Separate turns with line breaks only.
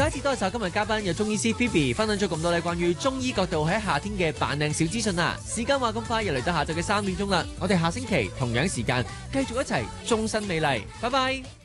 再一次多謝今日嘉賓有中醫師 Phoebe 分享咗咁多咧關於中醫角度喺夏天嘅扮靚小資訊啊！時間話咁快，又嚟到下晝嘅3點鐘啦，我哋下星期同樣時間繼續一齊終身美麗，拜拜。